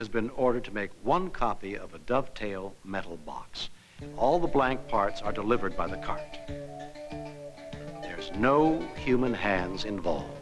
has been ordered to make one copy of a dovetail metal box. All the blank parts are delivered by the cart. There's no human hands involved.